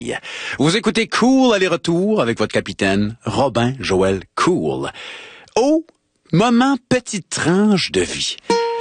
Vous écoutez Cool aller-retour avec votre capitaine Robin Joël Cool. Au moment petite tranche de vie.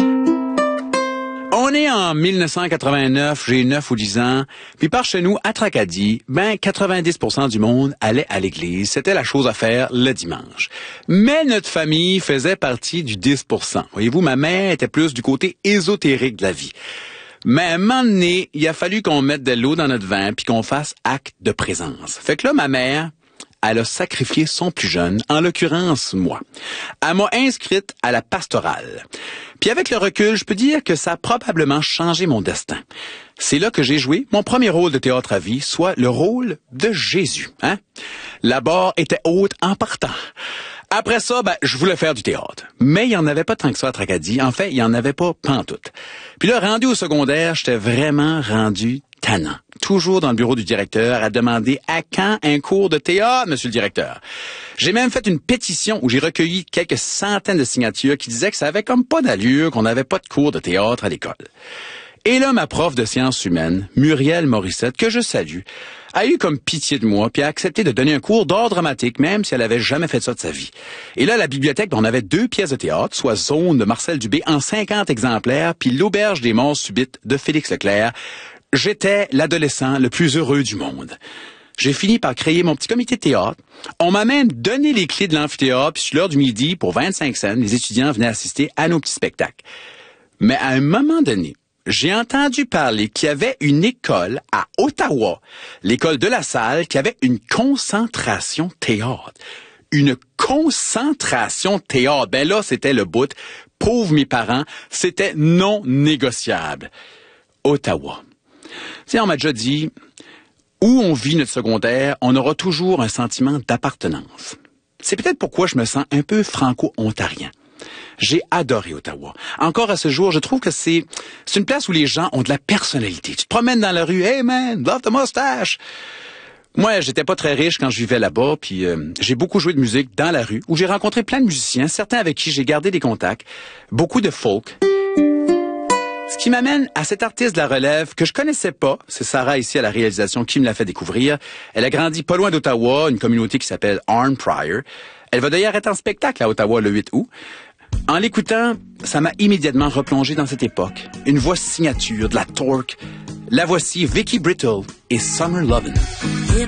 On est en 1989, j'ai 9 ou 10 ans, puis par chez nous, à Tracadie, 90% du monde allait à l'église. C'était la chose à faire le dimanche. Mais notre famille faisait partie du 10%. Voyez-vous, ma mère était plus du côté ésotérique de la vie. Mais à un moment donné, il a fallu qu'on mette de l'eau dans notre vin puis qu'on fasse acte de présence. Fait que là, ma mère, elle a sacrifié son plus jeune, en l'occurrence moi. Elle m'a inscrite à la pastorale. Puis avec le recul, je peux dire que ça a probablement changé mon destin. C'est là que j'ai joué mon premier rôle de théâtre à vie, soit le rôle de Jésus. La barre était haute en partant. Après ça, je voulais faire du théâtre. Mais il y en avait pas tant que ça à Tracadie. En fait, il y en avait pas pantoute. Puis là, rendu au secondaire, j'étais vraiment rendu tannant. Toujours dans le bureau du directeur à demander à quand un cours de théâtre, monsieur le directeur. J'ai même fait une pétition où j'ai recueilli quelques centaines de signatures qui disaient que ça avait comme pas d'allure, qu'on n'avait pas de cours de théâtre à l'école. Et là, ma prof de sciences humaines, Muriel Morissette, que je salue, a eu comme pitié de moi puis a accepté de donner un cours d'art dramatique, même si elle avait jamais fait ça de sa vie. Et là, à la bibliothèque, on avait 2 pièces de théâtre, soit Zone de Marcel Dubé en 50 exemplaires, puis L'Auberge des morts subites de Félix Leclerc. J'étais l'adolescent le plus heureux du monde. J'ai fini par créer mon petit comité de théâtre. On m'a même donné les clés de l'amphithéâtre, puis sur l'heure du midi, pour 25 cents, les étudiants venaient assister à nos petits spectacles. Mais à un moment donné, j'ai entendu parler qu'il y avait une école à Ottawa, l'école de la Salle, qui avait une concentration théâtre. Une concentration théâtre. Ben là, c'était le bout. Pauvres mes parents, c'était non négociable. Ottawa. Tu sais, on m'a déjà dit, où on vit notre secondaire, on aura toujours un sentiment d'appartenance. C'est peut-être pourquoi je me sens un peu franco-ontarien. J'ai adoré Ottawa. Encore à ce jour, je trouve que c'est une place où les gens ont de la personnalité. Tu te promènes dans la rue, « Hey man, love the mustache !» Moi, j'étais pas très riche quand je vivais là-bas, puis j'ai beaucoup joué de musique dans la rue, où j'ai rencontré plein de musiciens, certains avec qui j'ai gardé des contacts, beaucoup de folk. Ce qui m'amène à cette artiste de la relève que je connaissais pas, c'est Sarah ici à la réalisation qui me l'a fait découvrir. Elle a grandi pas loin d'Ottawa, une communauté qui s'appelle Arnprior. Elle va d'ailleurs être en spectacle à Ottawa le 8 août. En l'écoutant, ça m'a immédiatement replongé dans cette époque. Une voix signature, de la torque. La voici Vicky Brittle et Summer Lovin'.